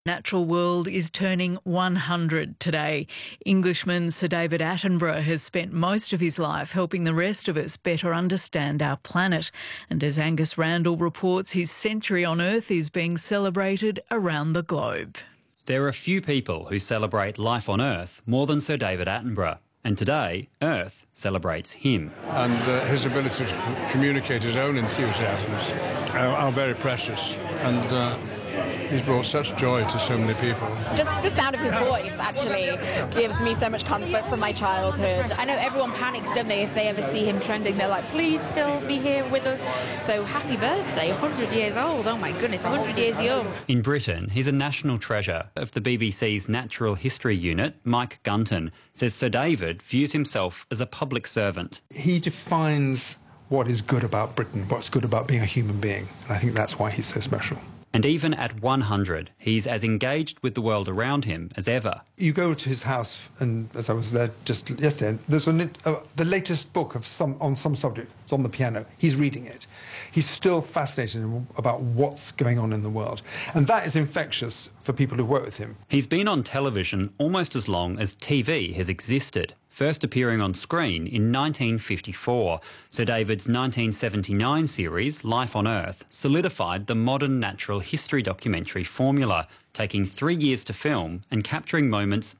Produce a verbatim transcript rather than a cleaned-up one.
Natural World is turning one hundred today. Englishman Sir David Attenborough has spent most of his life helping the rest of us better understand our planet. And as Angus Randall reports, his century on Earth is being celebrated around the globe. There are few people who celebrate life on Earth more than Sir David Attenborough. And today, Earth celebrates him. And uh, his ability to communicate his own enthusiasms are, are very precious. And uh, he's brought such joy to so many people. Just the sound of his voice actually gives me so much comfort from my childhood. I know everyone panics, don't they, if they ever see him trending. They're like, please still be here with us. So happy birthday, one hundred years old. Oh my goodness, one hundred years young. In Britain, he's a national treasure. Of the B B C's Natural History Unit, Mike Gunton says Sir David views himself as a public servant. He defines what is good about Britain, what's good about being a human being. And I think that's why he's so special. And even at one hundred, he's as engaged with the world around him as ever. You go to his house, and as I was there just yesterday, there's a, uh, the latest book of some on some subject. It's on the piano. He's reading it. He's still fascinated about what's going on in the world. And that is infectious for people who work with him. He's been on television almost as long as T V has existed, first appearing on screen in nineteen fifty-four. Sir David's nineteen seventy-nine series, Life on Earth, solidified the modern natural history documentary formula, taking three years to film and capturing moments